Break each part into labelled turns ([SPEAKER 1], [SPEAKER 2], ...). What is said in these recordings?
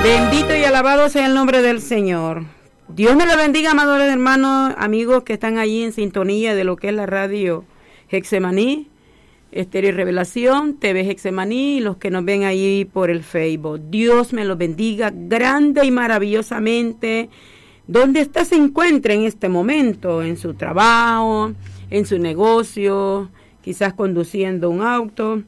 [SPEAKER 1] Bendito y alabado sea el nombre del Señor. Dios me lo bendiga, amados hermanos, amigos que están allí en sintonía de lo que es la radio Getsemaní, Estéreo y Revelación, TV Getsemaní, y los que nos ven ahí por el Facebook. Dios me los bendiga grande y maravillosamente. Donde usted se encuentre en este momento, en su trabajo, en su negocio, quizás conduciendo un auto.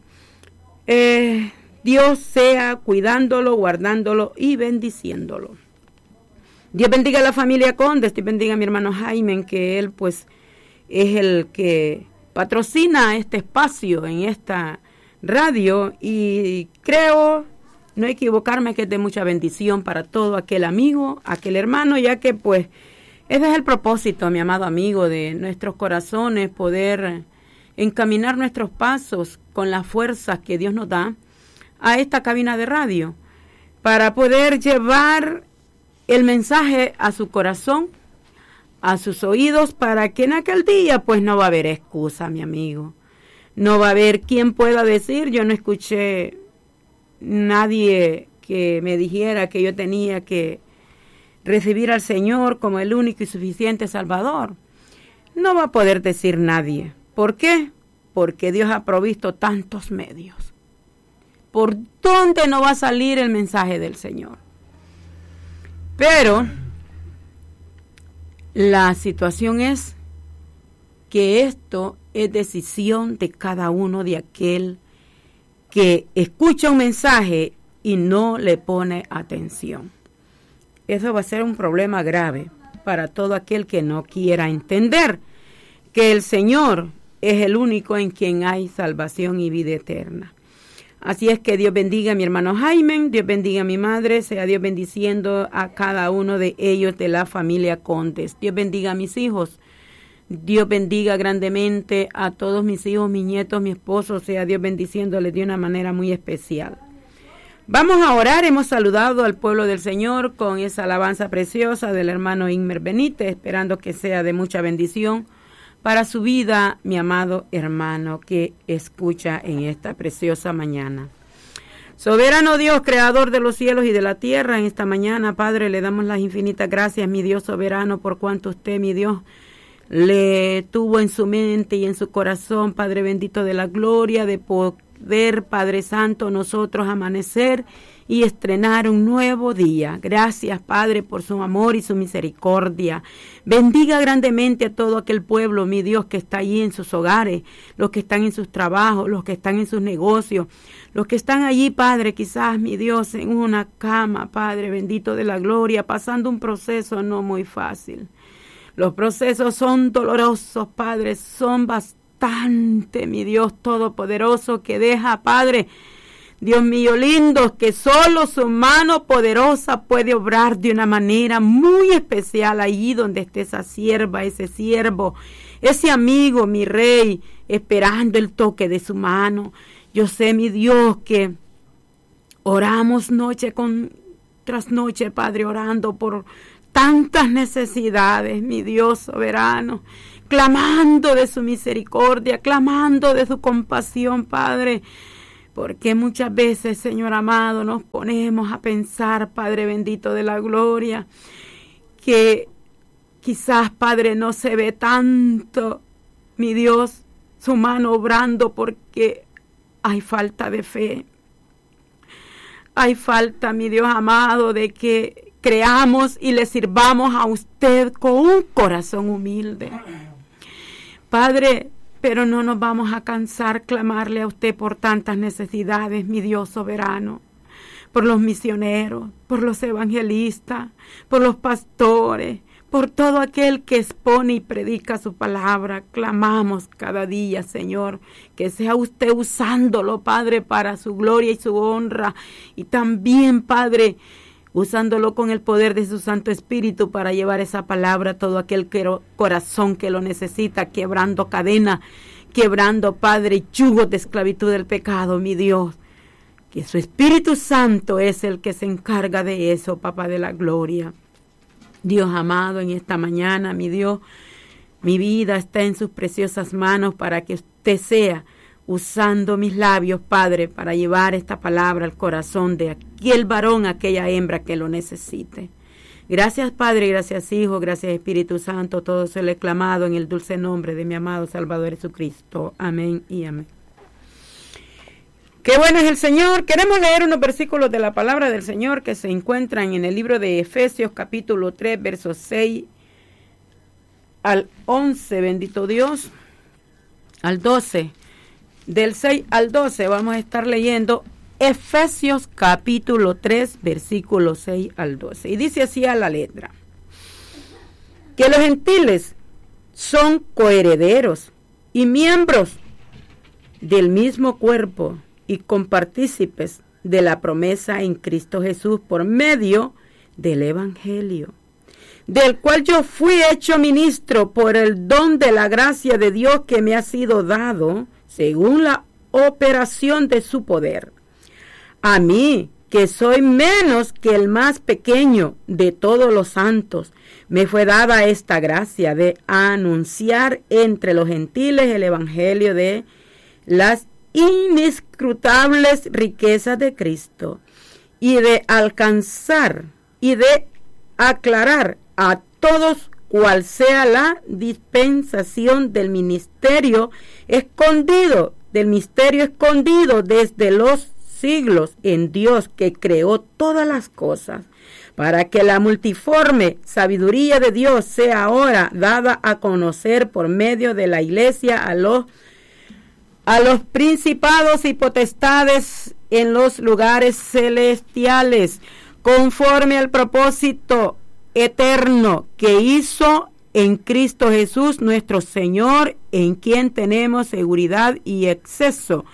[SPEAKER 1] Dios sea cuidándolo, guardándolo y bendiciéndolo. Dios bendiga a la familia Condes, Dios bendiga a mi hermano Jaime, que él pues es el que patrocina este espacio en esta radio, y creo no equivocarme que es de mucha bendición para todo aquel amigo, aquel hermano, ya que pues ese es el propósito, mi amado amigo, de nuestros corazones, poder encaminar nuestros pasos con las fuerzas que Dios nos da a esta cabina de radio, para poder llevar el mensaje a su corazón, a sus oídos, para que en aquel día pues no va a haber excusa, mi amigo. No va a haber quien pueda decir, yo no escuché nadie que me dijera que yo tenía que recibir al Señor como el único y suficiente Salvador. No va a poder decir nadie. ¿Por qué? Porque Dios ha provisto tantos medios. ¿Por dónde no va a salir el mensaje del Señor? Pero la situación es que esto es decisión de cada uno de aquel que escucha un mensaje y no le pone atención. Eso va a ser un problema grave para todo aquel que no quiera entender que el Señor es el único en quien hay salvación y vida eterna. Así es que Dios bendiga a mi hermano Jaime, Dios bendiga a mi madre, sea Dios bendiciendo a cada uno de ellos de la familia Condes. Dios bendiga a mis hijos, Dios bendiga grandemente a todos mis hijos, mis nietos, mi esposo, sea Dios bendiciéndoles de una manera muy especial. Vamos a orar. Hemos saludado al pueblo del Señor con esa alabanza preciosa del hermano Inmer Benítez, esperando que sea de mucha bendición para su vida, mi amado hermano que escucha en esta preciosa mañana. Soberano Dios, creador de los cielos y de la tierra, en esta mañana, Padre, le damos las infinitas gracias, mi Dios soberano, por cuanto usted, mi Dios, le tuvo en su mente y en su corazón, Padre bendito de la gloria, de poder, Padre Santo, nosotros amanecer y estrenar un nuevo día. Gracias, Padre, por su amor y su misericordia. Bendiga grandemente a todo aquel pueblo, mi Dios, que está allí en sus hogares, los que están en sus trabajos, los que están en sus negocios, los que están allí, Padre, quizás, mi Dios, en una cama, Padre bendito de la gloria, pasando un proceso no muy fácil. Los procesos son dolorosos, Padre, son bastante, mi Dios todopoderoso, que deja, Padre, Dios mío lindo, que solo su mano poderosa puede obrar de una manera muy especial allí donde esté esa sierva, ese siervo, ese amigo, mi rey, esperando el toque de su mano. Yo sé, mi Dios, que oramos noche tras noche, Padre, orando por tantas necesidades, mi Dios soberano, clamando de su misericordia, clamando de su compasión, Padre. Porque muchas veces, Señor amado, nos ponemos a pensar, Padre bendito de la gloria, que quizás, Padre, no se ve tanto, mi Dios, su mano obrando porque hay falta de fe. Hay falta, mi Dios amado, de que creamos y le sirvamos a usted con un corazón humilde. Padre, pero no nos vamos a cansar clamarle a usted por tantas necesidades, mi Dios soberano, por los misioneros, por los evangelistas, por los pastores, por todo aquel que expone y predica su palabra. Clamamos cada día, Señor, que sea usted usándolo, Padre, para su gloria y su honra, y también, Padre, usándolo con el poder de su Santo Espíritu para llevar esa palabra a todo aquel corazón que lo necesita, quebrando cadenas, quebrando, Padre, yugos de esclavitud del pecado, mi Dios. Que su Espíritu Santo es el que se encarga de eso, Papá de la gloria. Dios amado, en esta mañana, mi Dios, mi vida está en sus preciosas manos para que usted sea usando mis labios, Padre, para llevar esta palabra al corazón de aquel varón, aquella hembra que lo necesite. Gracias, Padre, gracias, Hijo, gracias, Espíritu Santo. Todo se lo he clamado en el dulce nombre de mi amado Salvador Jesucristo. Amén y amén. Qué bueno es el Señor. Queremos leer unos versículos de la palabra del Señor que se encuentran en el libro de Efesios, capítulo 3, versos 6 al 11. Bendito Dios. Al 12. Del 6 al 12 vamos a estar leyendo Efesios capítulo 3, versículo 6 al 12. Y dice así a la letra: que los gentiles son coherederos y miembros del mismo cuerpo y compartícipes de la promesa en Cristo Jesús por medio del Evangelio, del cual yo fui hecho ministro por el don de la gracia de Dios que me ha sido dado según la operación de su poder. A mí, que soy menos que el más pequeño de todos los santos, me fue dada esta gracia de anunciar entre los gentiles el evangelio de las inescrutables riquezas de Cristo, y de alcanzar y de aclarar a todos cuál sea la dispensación del misterio escondido desde los siglos en Dios que creó todas las cosas, para que la multiforme sabiduría de Dios sea ahora dada a conocer por medio de la iglesia a los principados y potestades en los lugares celestiales, conforme al propósito eterno que hizo en Cristo Jesús nuestro Señor, en quien tenemos seguridad y acceso,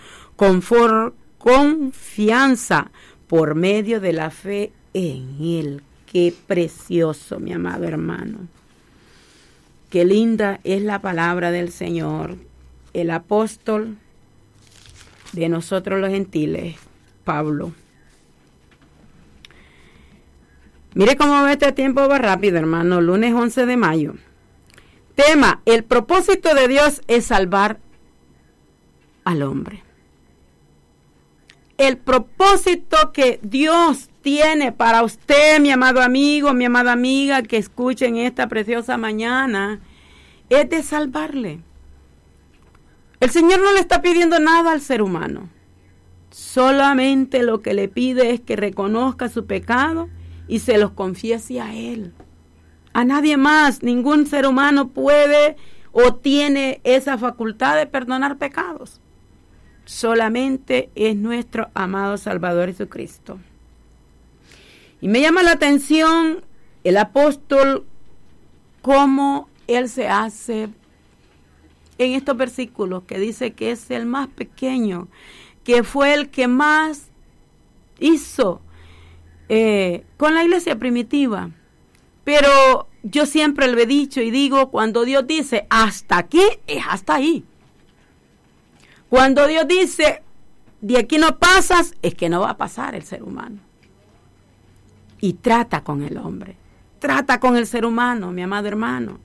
[SPEAKER 1] confianza por medio de la fe en Él. Qué precioso, mi amado hermano. Qué linda es la palabra del Señor. El apóstol de nosotros los gentiles, Pablo. Mire cómo este tiempo va rápido, hermano. Lunes 11 de mayo. Tema: el propósito de Dios es salvar al hombre. El propósito que Dios tiene para usted, mi amado amigo, mi amada amiga, que escuchen esta preciosa mañana, es de salvarle. El Señor no le está pidiendo nada al ser humano. Solamente lo que le pide es que reconozca su pecado y se los confiese a Él. A nadie más. Ningún ser humano puede o tiene esa facultad de perdonar pecados. Solamente es nuestro amado Salvador Jesucristo. Y me llama la atención el apóstol, cómo él se hace en estos versículos, que dice que es el más pequeño, que fue el que más hizo con la iglesia primitiva. Pero yo siempre lo he dicho y digo, cuando Dios dice hasta aquí, es hasta ahí. Cuando Dios dice de aquí no pasas, es que no va a pasar el ser humano. Y trata con el hombre, trata con el ser humano, mi amado hermano.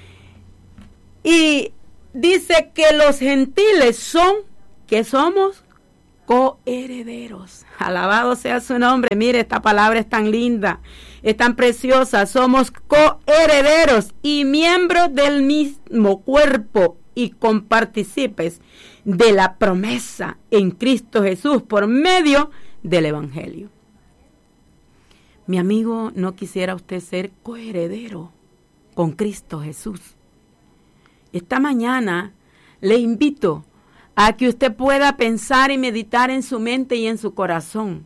[SPEAKER 1] Y dice que los gentiles somos coherederos. Alabado sea su nombre. Mire, esta palabra es tan linda, es tan preciosa. Somos coherederos y miembros del mismo cuerpo y compartícipes de la promesa en Cristo Jesús por medio del Evangelio. Mi amigo, ¿no quisiera usted ser coheredero con Cristo Jesús? Esta mañana le invito a que usted pueda pensar y meditar en su mente y en su corazón.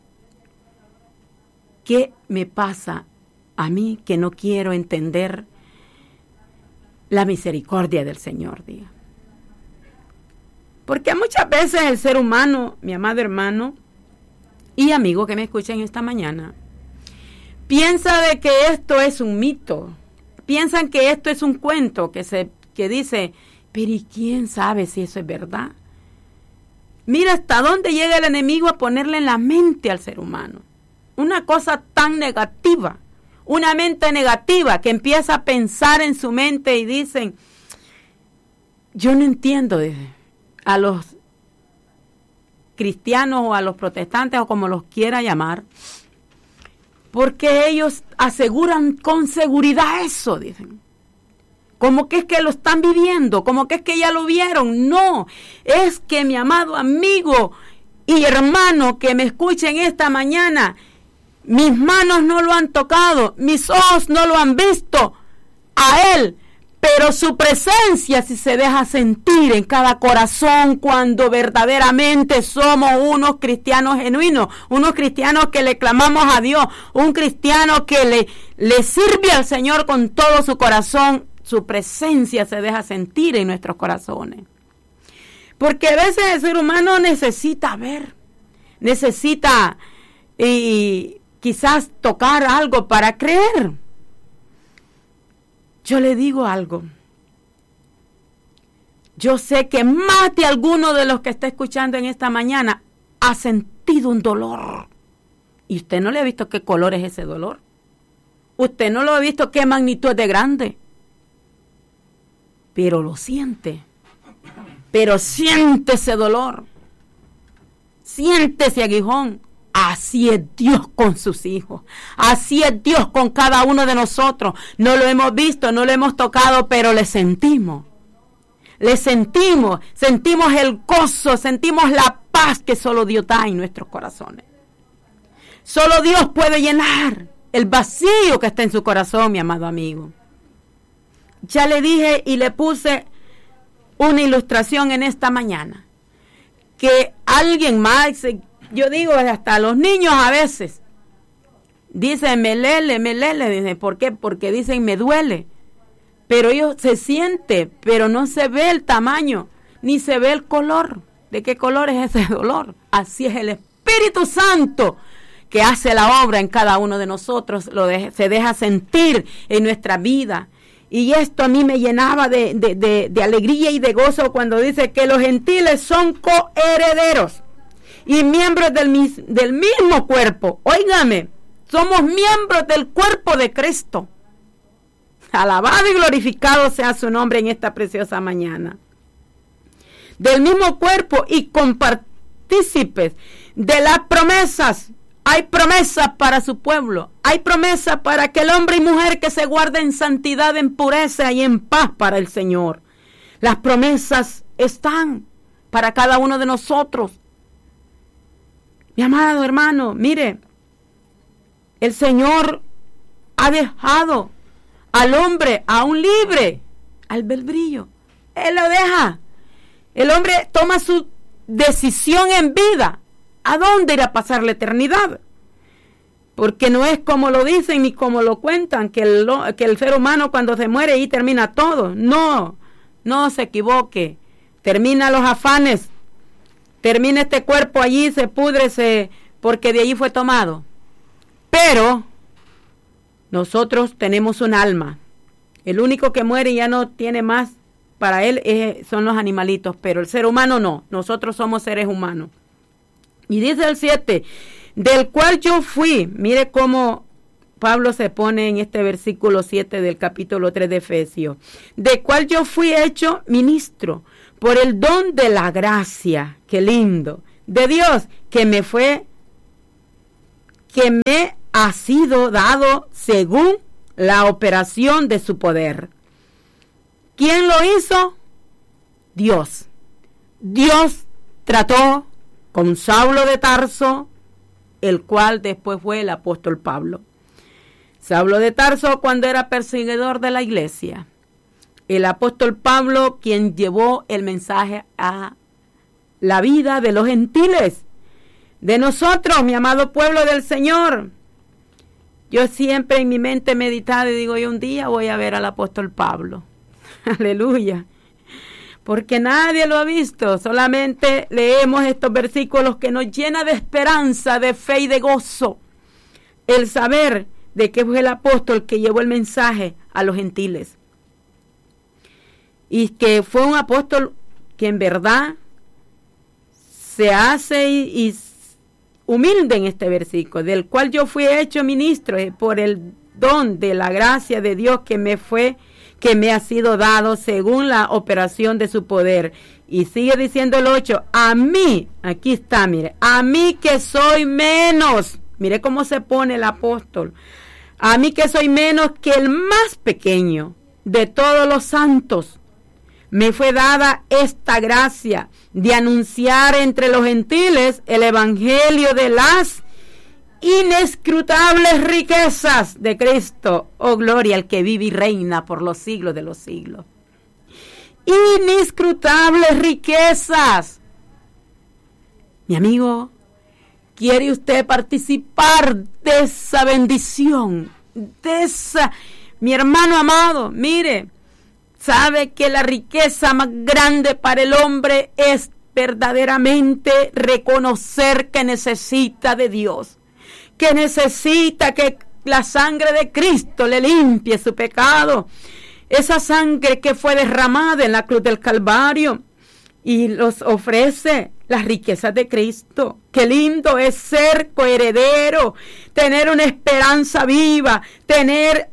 [SPEAKER 1] ¿Qué me pasa a mí que no quiero entender la misericordia del Señor? Diga. Porque muchas veces el ser humano, mi amado hermano y amigo que me escuchan esta mañana, piensa de que esto es un mito. Piensan que esto es un cuento que dice, pero ¿y quién sabe si eso es verdad? Mira hasta dónde llega el enemigo a ponerle en la mente al ser humano. Una cosa tan negativa, una mente negativa que empieza a pensar en su mente y dicen, yo no entiendo a los cristianos o a los protestantes o como los quiera llamar, porque ellos aseguran con seguridad eso, dicen. Como que es que lo están viviendo, como que es que ya lo vieron. No, es que mi amado amigo y hermano que me escuchen esta mañana, mis manos no lo han tocado, mis ojos no lo han visto a Él, pero su presencia sí se deja sentir en cada corazón cuando verdaderamente somos unos cristianos genuinos, unos cristianos que le clamamos a Dios, un cristiano que le sirve al Señor con todo su corazón. Su presencia se deja sentir en nuestros corazones. Porque a veces el ser humano necesita ver, necesita quizás tocar algo para creer. Yo le digo algo. Yo sé que más de alguno de los que está escuchando en esta mañana ha sentido un dolor. Y usted no le ha visto qué color es ese dolor. Usted no lo ha visto qué magnitud es de grande. Pero lo siente. Pero siente ese dolor. Siente ese aguijón. Así es Dios con sus hijos. Así es Dios con cada uno de nosotros. No lo hemos visto, no lo hemos tocado, pero le sentimos. Le sentimos. Sentimos el gozo, sentimos la paz que solo Dios da en nuestros corazones. Solo Dios puede llenar el vacío que está en su corazón, mi amado amigo. Ya le dije y le puse una ilustración en esta mañana. Que alguien más, yo digo hasta los niños a veces, dicen me lele, dicen, ¿por qué? Porque dicen me duele. Pero ellos se siente, pero no se ve el tamaño, ni se ve el color. ¿De qué color es ese dolor? Así es el Espíritu Santo que hace la obra en cada uno de nosotros, se deja sentir en nuestra vida. Y esto a mí me llenaba de alegría y de gozo cuando dice que los gentiles son coherederos y miembros del mismo cuerpo. Óigame, somos miembros del cuerpo de Cristo. Alabado y glorificado sea su nombre en esta preciosa mañana. Del mismo cuerpo y compartícipes de las promesas. Hay promesas para su pueblo. Hay promesas para aquel hombre y mujer que se guarda en santidad, en pureza y en paz para el Señor. Las promesas están para cada uno de nosotros. Mi amado hermano, mire, el Señor ha dejado al hombre aún libre, albedrío. Él lo deja. El hombre toma su decisión en vida. ¿A dónde irá a pasar la eternidad? Porque no es como lo dicen ni como lo cuentan, que el ser humano cuando se muere y termina todo. No se equivoque. Termina los afanes. Termina este cuerpo allí, se pudre, porque de allí fue tomado. Pero nosotros tenemos un alma. El único que muere y ya no tiene más para él son los animalitos, pero el ser humano no. Nosotros somos seres humanos. Y dice el 7, del cual yo fui. Mire cómo Pablo se pone en este versículo 7 del capítulo 3 de Efesios. Del cual yo fui hecho ministro por el don de la gracia, qué lindo, de Dios, que me ha sido dado según la operación de su poder. ¿Quién lo hizo? Dios. Dios trató con Saulo de Tarso, el cual después fue el apóstol Pablo. Saulo de Tarso cuando era perseguidor de la iglesia. El apóstol Pablo quien llevó el mensaje a la vida de los gentiles. De nosotros, mi amado pueblo del Señor. Yo siempre en mi mente meditaba y digo, yo un día voy a ver al apóstol Pablo. Aleluya. Porque nadie lo ha visto, solamente leemos estos versículos que nos llena de esperanza, de fe y de gozo. El saber de que fue el apóstol que llevó el mensaje a los gentiles. Y que fue un apóstol que en verdad se hace y humilde en este versículo, del cual yo fui hecho ministro por el don de la gracia de Dios que me ha sido dado según la operación de su poder. Y sigue diciendo el 8, a mí, aquí está, mire, a mí que soy menos, mire cómo se pone el apóstol, a mí que soy menos que el más pequeño de todos los santos, me fue dada esta gracia de anunciar entre los gentiles el evangelio de las inescrutables riquezas de Cristo. Oh, gloria al que vive y reina por los siglos de los siglos. Inescrutables riquezas. Mi amigo, ¿quiere usted participar de esa bendición? De esa, mi hermano amado, mire, sabe que la riqueza más grande para el hombre es verdaderamente reconocer que necesita de Dios, que necesita que la sangre de Cristo le limpie su pecado. Esa sangre que fue derramada en la cruz del Calvario y los ofrece las riquezas de Cristo. Qué lindo es ser coheredero, tener una esperanza viva, tener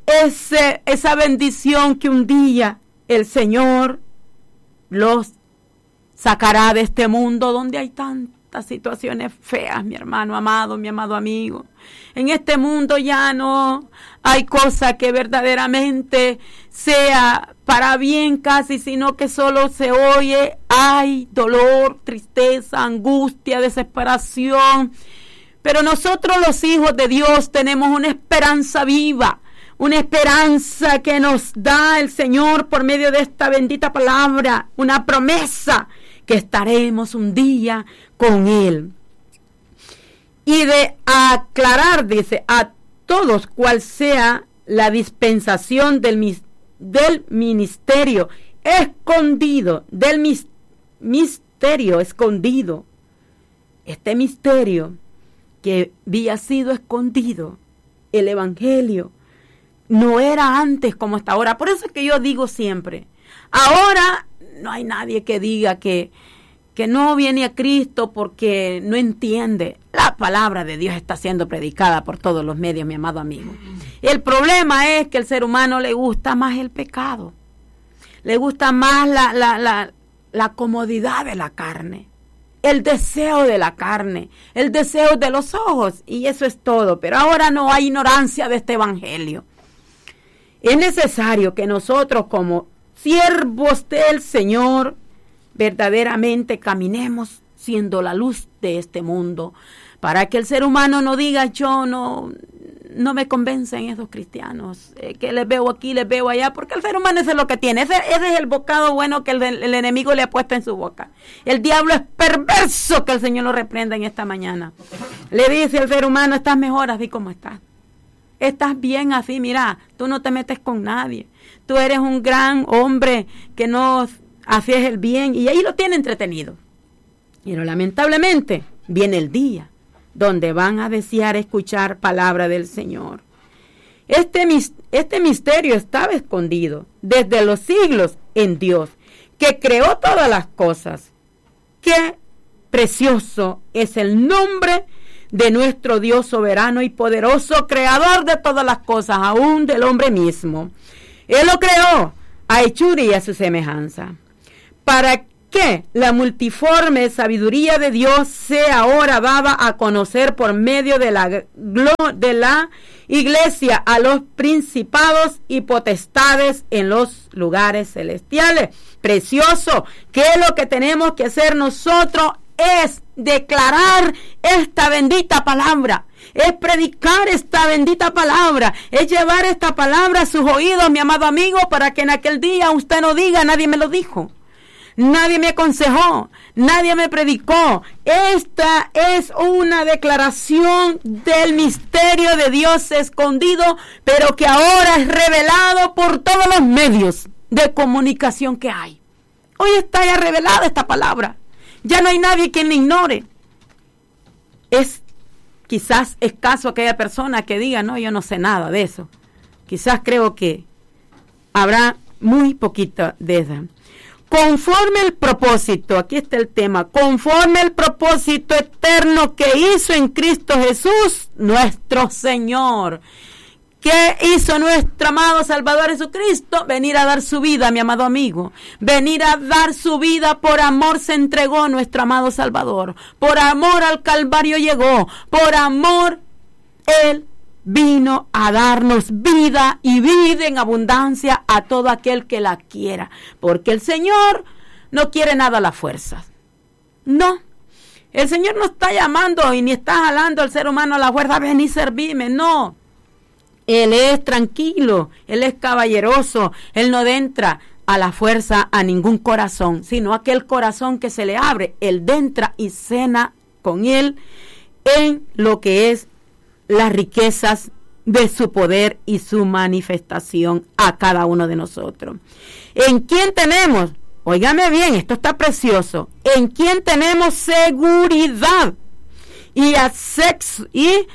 [SPEAKER 1] esa bendición que un día el Señor los sacará de este mundo donde hay tantas situaciones feas, mi hermano amado, mi amado amigo. En este mundo ya no hay cosa que verdaderamente sea para bien casi, sino que solo se oye, hay dolor, tristeza, angustia, desesperación. Pero nosotros los hijos de Dios tenemos una esperanza viva, una esperanza que nos da el Señor por medio de esta bendita palabra, una promesa que estaremos un día con Él. Y de aclarar, dice, a todos cuál sea la dispensación del ministerio escondido, del misterio escondido. Este misterio que había sido escondido, el evangelio, no era antes como hasta ahora. Por eso es que yo digo siempre, ahora no hay nadie que diga que no viene a Cristo porque no entiende. La palabra de Dios está siendo predicada por todos los medios, mi amado amigo. El problema es que al ser humano le gusta más el pecado. Le gusta más la comodidad de la carne. El deseo de la carne. El deseo de los ojos. Y eso es todo. Pero ahora no hay ignorancia de este evangelio. Es necesario que nosotros como siervos del Señor verdaderamente caminemos siendo la luz de este mundo, para que el ser humano no diga, yo no me convencen esos cristianos, que les veo aquí, les veo allá, porque el ser humano ese es lo que tiene, ese es el bocado bueno que el enemigo le ha puesto en su boca. El diablo es perverso, que el Señor lo reprenda en esta mañana. Le dice al ser humano, estás mejor así como estás. Estás bien así, mira, tú no te metes con nadie. Tú eres un gran hombre que no haces el bien, y ahí lo tiene entretenido. Pero lamentablemente viene el día donde van a desear escuchar palabra del Señor. Este misterio estaba escondido desde los siglos en Dios, que creó todas las cosas. Qué precioso es el nombre de nuestro Dios soberano y poderoso, creador de todas las cosas, aún del hombre mismo. Él lo creó a hechura y a su semejanza, para que la multiforme sabiduría de Dios sea ahora dada a conocer por medio de la iglesia a los principados y potestades en los lugares celestiales. Precioso, ¿qué es lo que tenemos que hacer nosotros? Es declarar esta bendita palabra, es predicar esta bendita palabra, es llevar esta palabra a sus oídos, mi amado amigo, para que en aquel día usted no diga, nadie me lo dijo, nadie me aconsejó, nadie me predicó. Esta es una declaración del misterio de Dios escondido, pero que ahora es revelado por todos los medios de comunicación que hay. Hoy está ya revelada esta palabra. Ya no hay nadie quien la ignore. Es quizás escaso aquella persona que diga, no, yo no sé nada de eso. Quizás creo que habrá muy poquito de eso. Conforme el propósito, aquí está el tema, conforme el propósito eterno que hizo en Cristo Jesús, nuestro Señor. ¿Qué hizo nuestro amado Salvador Jesucristo? Venir a dar su vida, mi amado amigo. Venir a dar su vida. Por amor se entregó nuestro amado Salvador. Por amor al Calvario llegó. Por amor Él vino a darnos vida y vida en abundancia a todo aquel que la quiera. Porque el Señor no quiere nada a la fuerza. No. El Señor no está llamando y ni está jalando al ser humano a la fuerza. Ven y servime. No. Él es tranquilo, Él es caballeroso, Él no entra a la fuerza a ningún corazón, sino aquel corazón que se le abre, Él entra y cena con Él en lo que es las riquezas de su poder y su manifestación a cada uno de nosotros. ¿En quién tenemos? Óigame bien, esto está precioso. ¿En quién tenemos seguridad y acceso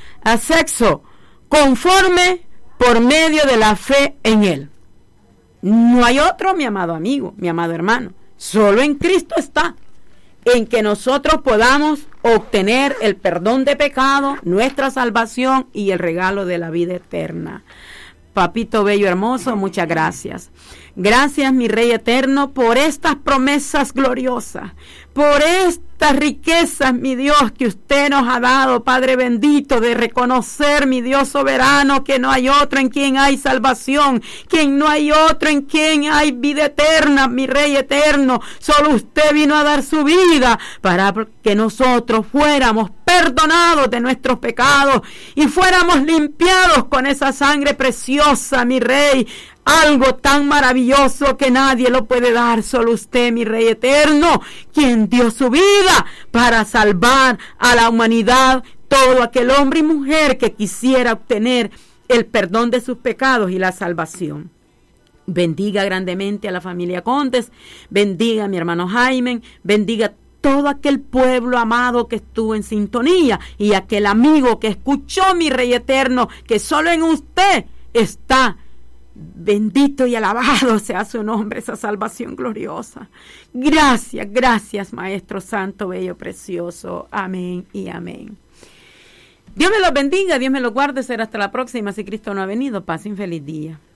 [SPEAKER 1] conforme por medio de la fe en Él? No hay otro, mi amado amigo, mi amado hermano. Solo en Cristo está. En que nosotros podamos obtener el perdón de pecado, nuestra salvación y el regalo de la vida eterna. Papito bello hermoso, muchas gracias. Gracias, mi Rey eterno, por estas promesas gloriosas, por estas riquezas, mi Dios, que usted nos ha dado, Padre bendito, de reconocer, mi Dios soberano, que no hay otro en quien hay salvación, que no hay otro en quien hay vida eterna, mi Rey eterno. Solo usted vino a dar su vida para que nosotros fuéramos perdonados de nuestros pecados y fuéramos limpiados con esa sangre preciosa, mi Rey. Algo tan maravilloso que nadie lo puede dar, solo usted, mi Rey eterno, quien dio su vida para salvar a la humanidad, todo aquel hombre y mujer que quisiera obtener el perdón de sus pecados y la salvación. Bendiga grandemente a la familia Contes, bendiga a mi hermano Jaime, bendiga todo aquel pueblo amado que estuvo en sintonía y aquel amigo que escuchó, mi Rey eterno, que solo en usted está. Bendito y alabado sea su nombre, esa salvación gloriosa. Gracias, gracias, Maestro Santo, bello, precioso. Amén y amén. Dios me los bendiga, Dios me los guarde. Será hasta la próxima. Si Cristo no ha venido, pasen feliz día.